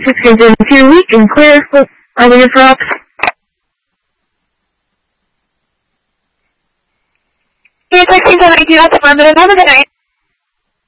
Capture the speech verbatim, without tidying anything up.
systems you're weak and clear for all your props. Yes, I think that I do have to run, but another night.